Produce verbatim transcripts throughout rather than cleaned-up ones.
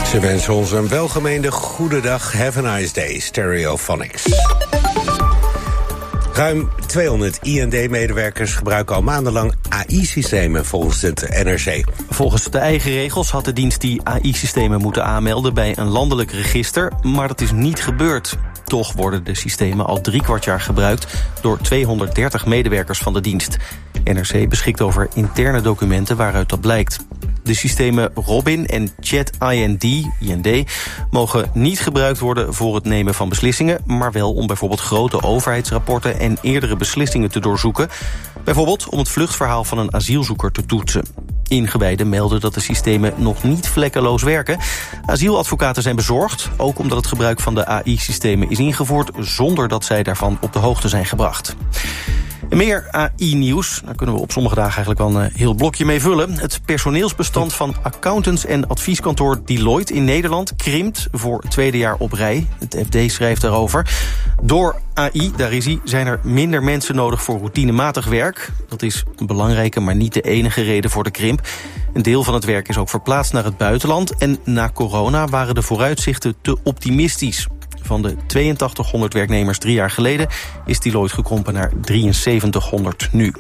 Ze wensen ons een welgemeende goede dag. Have a nice day, Stereophonics. Ruim tweehonderd I N D-medewerkers gebruiken al maandenlang A I-systemen volgens het N R C. Volgens de eigen regels had de dienst die A I-systemen moeten aanmelden bij een landelijk register, maar dat is niet gebeurd. Toch worden de systemen al drie kwart jaar gebruikt door tweehonderddertig medewerkers van de dienst. N R C beschikt over interne documenten waaruit dat blijkt. De systemen Robin en Chat I N D, I N D mogen niet gebruikt worden voor het nemen van beslissingen, maar wel om bijvoorbeeld grote overheidsrapporten en eerdere beslissingen te doorzoeken. Bijvoorbeeld om het vluchtverhaal van een asielzoeker te toetsen. Ingewijden melden dat de systemen nog niet vlekkeloos werken. Asieladvocaten zijn bezorgd, ook omdat het gebruik van de A I-systemen is ingevoerd zonder dat zij daarvan op de hoogte zijn gebracht. Meer A I-nieuws, daar kunnen we op sommige dagen eigenlijk wel een heel blokje mee vullen. Het personeelsbestand van accountants en advieskantoor Deloitte in Nederland krimpt voor het tweede jaar op rij. Het F D schrijft daarover. Door A I, daar is hij, zijn er minder mensen nodig voor routinematig werk. Dat is een belangrijke, maar niet de enige reden voor de krimp. Een deel van het werk is ook verplaatst naar het buitenland. En na corona waren de vooruitzichten te optimistisch. Van de tweeëntachtighonderd werknemers drie jaar geleden is Deloitte gekrompen naar drieënzeventighonderd nu.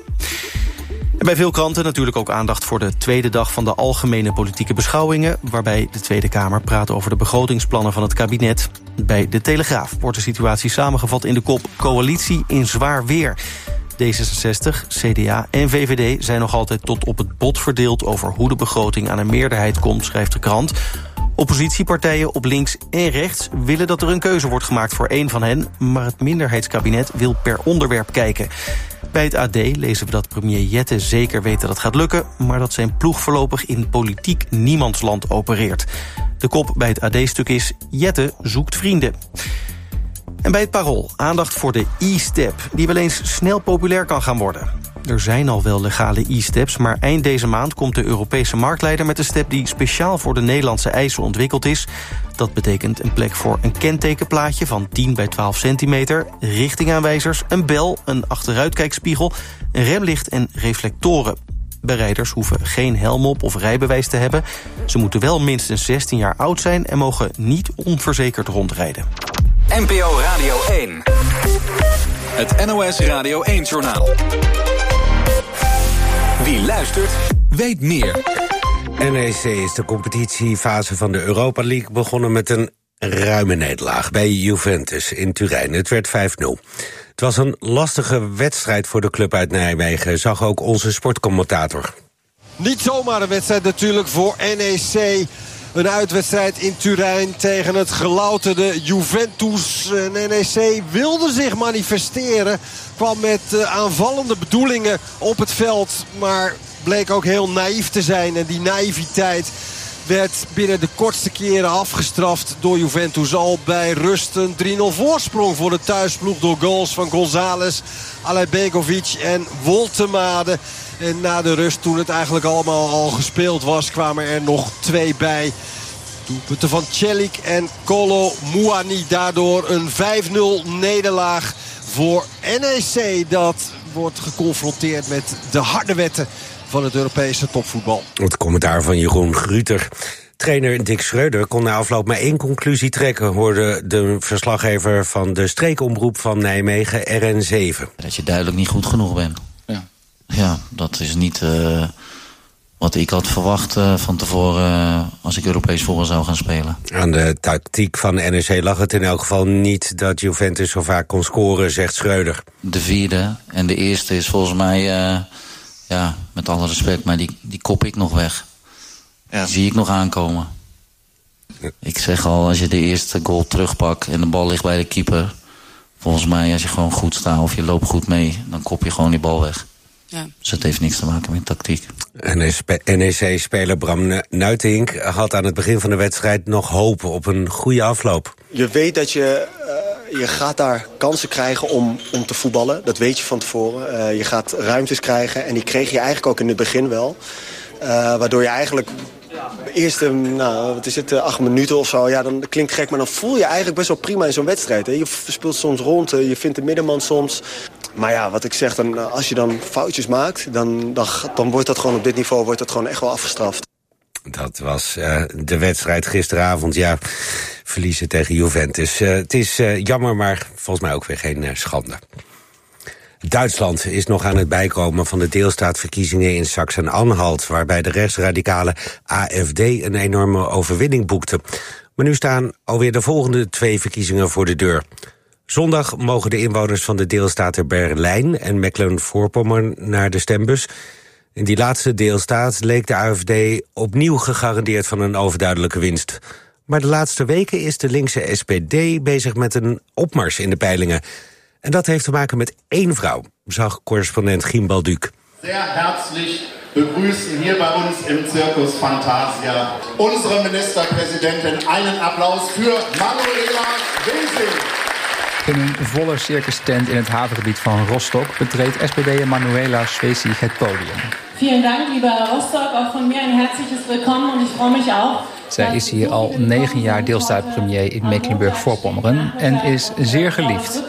En bij veel kranten natuurlijk ook aandacht voor de tweede dag van de algemene politieke beschouwingen, waarbij de Tweede Kamer praat over de begrotingsplannen van het kabinet. Bij De Telegraaf wordt de situatie samengevat in de kop coalitie in zwaar weer. D zesenzestig, C D A en V V D zijn nog altijd tot op het bot verdeeld over hoe de begroting aan een meerderheid komt, schrijft de krant. Oppositiepartijen op links en rechts willen dat er een keuze wordt gemaakt voor één van hen, maar het minderheidskabinet wil per onderwerp kijken. Bij het A D lezen we dat premier Jette zeker weet dat het gaat lukken, maar dat zijn ploeg voorlopig in politiek niemandsland opereert. De kop bij het A D-stuk is: Jette zoekt vrienden. En bij het Parool aandacht voor de e-step, die wel eens snel populair kan gaan worden. Er zijn al wel legale e-steps, maar eind deze maand komt de Europese marktleider met een step die speciaal voor de Nederlandse eisen ontwikkeld is. Dat betekent een plek voor een kentekenplaatje van tien bij twaalf centimeter, richtingaanwijzers, een bel, een achteruitkijkspiegel, een remlicht en reflectoren. Bereiders hoeven geen helm op of rijbewijs te hebben. Ze moeten wel minstens zestien jaar oud zijn en mogen niet onverzekerd rondrijden. N P O Radio één. Het N O S Radio één-journaal. Wie luistert, weet meer. N E C is de competitiefase van de Europa League begonnen met een ruime nederlaag bij Juventus in Turijn. Het werd vijf nul. Het was een lastige wedstrijd voor de club uit Nijmegen, zag ook onze sportcommentator. Niet zomaar een wedstrijd natuurlijk voor N E C. Een uitwedstrijd in Turijn tegen het gelouterde Juventus. En N E C wilde zich manifesteren. Kwam met uh, aanvallende bedoelingen op het veld. Maar bleek ook heel naïef te zijn. En die naïviteit werd binnen de kortste keren afgestraft door Juventus. Al bij rust een drie nul voorsprong voor de thuisploeg door goals van González, Alejbegovic en Woltemade. En na de rust, toen het eigenlijk allemaal al gespeeld was, kwamen er nog twee bij. Doelpunten van Celik en Kolo Muani. Daardoor een vijf nul nederlaag voor N E C. Dat wordt geconfronteerd met de harde wetten van het Europese topvoetbal. Het commentaar van Jeroen Gruter. Trainer Dick Schreuder kon na afloop maar één conclusie trekken, hoorde de verslaggever van de streekomroep van Nijmegen, R N zeven. Dat je duidelijk niet goed genoeg bent. Ja, ja dat is niet uh, wat ik had verwacht uh, van tevoren uh, als ik Europees voetbal zou gaan spelen. Aan de tactiek van N E C lag het in elk geval niet dat Juventus zo vaak kon scoren, zegt Schreuder. De vierde en de eerste is volgens mij, uh, ja, met alle respect, maar die, die kop ik nog weg. Ja. Die zie ik nog aankomen. Ja. Ik zeg al, als je de eerste goal terugpakt en de bal ligt bij de keeper, volgens mij als je gewoon goed staat of je loopt goed mee, dan kop je gewoon die bal weg. Ja. Dus het heeft niks te maken met tactiek. N E C-speler Bram Nuitink had aan het begin van de wedstrijd nog hoop op een goede afloop. Je weet dat je, uh, je gaat daar kansen krijgen om, om te voetballen. Dat weet je van tevoren. Uh, je gaat ruimtes krijgen en die kreeg je eigenlijk ook in het begin wel. Uh, waardoor je eigenlijk de eerste, nou, wat is het, acht minuten of zo, ja, dan klinkt gek, maar dan voel je eigenlijk best wel prima in zo'n wedstrijd. Hè. Je speelt soms rond, je vindt de middenman soms. Maar ja, wat ik zeg, dan, als je dan foutjes maakt, dan, dan, dan wordt dat gewoon op dit niveau wordt dat gewoon echt wel afgestraft. Dat was uh, de wedstrijd gisteravond, ja, verliezen tegen Juventus. Uh, het is uh, jammer, maar volgens mij ook weer geen uh, schande. Duitsland is nog aan het bijkomen van de deelstaatverkiezingen in Sachsen-Anhalt, waarbij de rechtsradicale A F D een enorme overwinning boekte. Maar nu staan alweer de volgende twee verkiezingen voor de deur. Zondag mogen de inwoners van de deelstaten Berlijn en Mecklenburg-Vorpommern naar de stembus. In die laatste deelstaat leek de A F D opnieuw gegarandeerd van een overduidelijke winst. Maar de laatste weken is de linkse S P D bezig met een opmars in de peilingen. En dat heeft te maken met één vrouw, zag correspondent Giem Balduc. Zeer herzlich begrüßen hier bij ons im Circus Fantasia unsere Ministerpräsidentin. Einen Applaus für Manuela Schwesig. In een volle circustent in het havengebied van Rostock betreedt S P D'er Manuela Schwesig het podium. Vielen Dank, lieber Herr Rostock. Auch von mir ein herzliches Willkommen und ich freue mich auch. Zij is hier al negen jaar deelstaatpremier in Mecklenburg-Vorpommern en is zeer geliefd.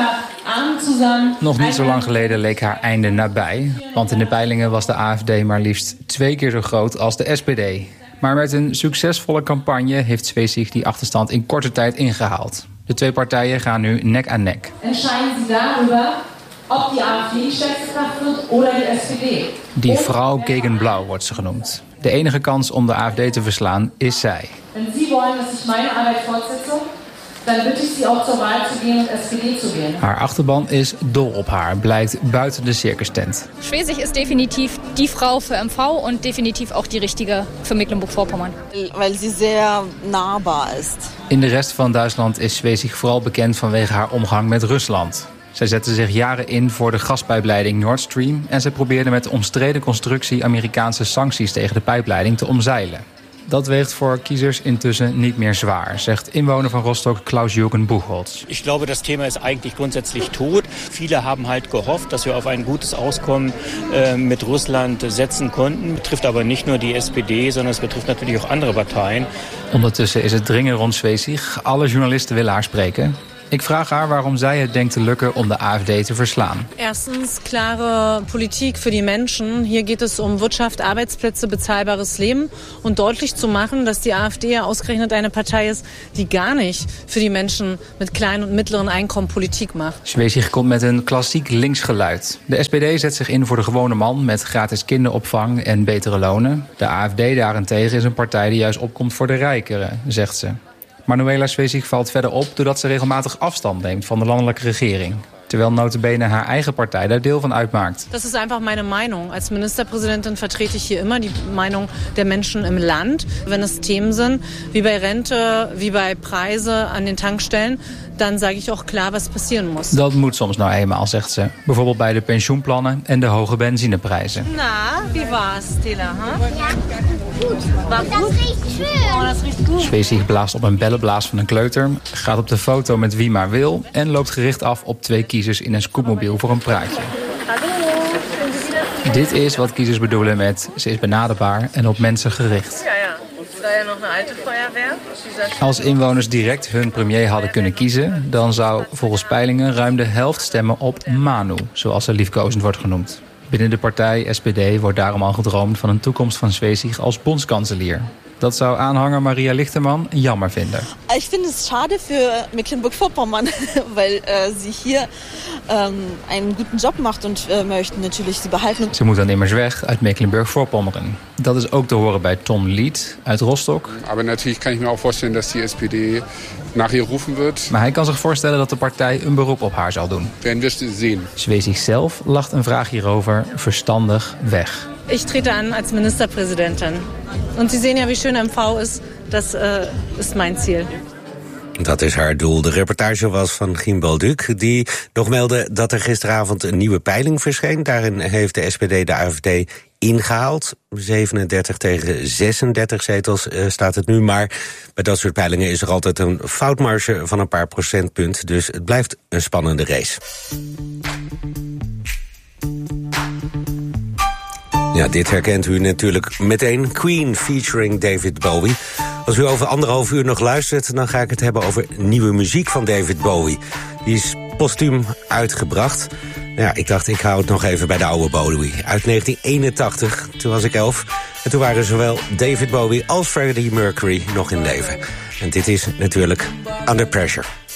Nog niet zo lang geleden leek haar einde nabij, want in de peilingen was de A F D maar liefst twee keer zo groot als de S P D. Maar met een succesvolle campagne heeft Schwesig die achterstand in korte tijd ingehaald. De twee partijen gaan nu nek aan nek. Entscheiden Sie darüber, ob die A F D die sterkste Kraft wird oder die S P D. Die vrouw gegen Blauw wordt ze genoemd. De enige kans om de A F D te verslaan is zij. Wenn Sie wollen, dass ich meine Arbeit fortsetze, dan bitte ich Sie auch zur Wahl zu gehen und S P D zu wählen. Haar achterban is dol op haar, blijkt buiten de circustent. Schwesig ist definitiv die Frau für M V und definitiv auch die richtige für Mecklenburg-Vorpommern. Weil sie sehr nahbar ist. In de rest van Duitsland is Schwesig vooral bekend vanwege haar omgang met Rusland. Zij zette zich jaren in voor de gaspijpleiding Nord Stream en ze probeerde met de omstreden constructie Amerikaanse sancties tegen de pijpleiding te omzeilen. Dat weegt voor kiezers intussen niet meer zwaar, zegt inwoner van Rostock Klaus-Jürgen Buchholz. Ich glaube, das Thema ist eigentlich grundsätzlich tot. Viele haben halt gehofft, dass wir auf ein gutes Auskommen äh, mit Russland setzen konnten. Betrifft aber nicht nur die S P D, sondern es betrifft natürlich auch andere Parteien. Ondertussen is het dringen rond Schwesig. Alle journalisten willen haar spreken. Ik vraag haar waarom zij het denkt te lukken om de A F D te verslaan. Erstens klare Politik für die Menschen. Hier geht es um Wirtschaft, Arbeitsplätze, bezahlbares Leben. Und deutlich zu machen, dass die A F D ja ausgerechnet eine Partei ist, die gar nicht für die Menschen mit kleinen und mittleren Einkommen Politik macht. Schwesig komt met een klassiek links geluid. De S P D zet zich in voor de gewone man met gratis kinderopvang en betere lonen. De A F D daarentegen is een partij die juist opkomt voor de rijkeren, zegt ze. Manuela Schwesig valt verder op doordat ze regelmatig afstand neemt van de landelijke regering. Terwijl nota bene haar eigen partij daar deel van uitmaakt. Das ist einfach meine Meinung. Als Ministerpräsidentin vertrete ich hier immer die Meinung der Menschen im Land. Wenn es Themen sind, wie bei Rente, wie bei Preise an den Tankstellen, dan sage ich auch klar was passieren muss. Dat moet soms nou eenmaal, zegt ze. Bijvoorbeeld bij de pensioenplannen en de hoge benzineprijzen. Na, wie war's, Tilla? Huh? Ja, goed. War Dat riecht schön. Oh, dat riecht goed. Schwesig blaast op een bellenblaas van een kleuter, gaat op de foto met wie maar wil en loopt gericht af op twee kiezers in een scootmobiel voor een praatje. Hallo. Dit is wat kiezers bedoelen met ze is benaderbaar en op mensen gericht. Ja, ja. Daar ja nog een alte Feuerwehr. Als inwoners direct hun premier hadden kunnen kiezen, dan zou volgens peilingen ruim de helft stemmen op Manu, zoals ze liefkozend wordt genoemd. Binnen de partij S P D wordt daarom al gedroomd van een toekomst van Schwesig als bondskanselier. Dat zou aanhanger Maria Lichterman jammer vinden. Ich finde es schade für Mecklenburg-Vorpommern, weil äh, sie hier ähm, einen guten Job macht und äh, möchten natürlich sie behalten. Ze moet dan immers weg uit Mecklenburg-Vorpommern. Dat is ook te horen bij Tom Lied uit Rostock. Aber natürlich kann ich mir auch vorstellen, dass die S P D nach ihr rufen wird. Maar hij kan zich voorstellen dat de partij een beroep op haar zal doen. Werden wir sehen. Schwesig zelf lacht een vraag hierover verstandig weg. Ich trete an als Ministerpräsidentin. Und Sie sehen ja, wie schön M V ist. Das uh, ist mein Ziel. Dat is haar doel. De reportage was van Giem Balduc, die nog meldde dat er gisteravond een nieuwe peiling verscheen. Daarin heeft de S P D de A F D ingehaald. zevenendertig tegen zesendertig zetels uh, staat het nu. Maar bij dat soort peilingen is er altijd een foutmarge van een paar procentpunt. Dus het blijft een spannende race. Ja, dit herkent u natuurlijk meteen. Queen featuring David Bowie. Als u over anderhalf uur nog luistert, dan ga ik het hebben over nieuwe muziek van David Bowie. Die is postuum uitgebracht. Ja, ik dacht, ik hou het nog even bij de oude Bowie. Uit negentien eenentachtig, toen was ik elf. En toen waren zowel David Bowie als Freddie Mercury nog in leven. En dit is natuurlijk Under Pressure.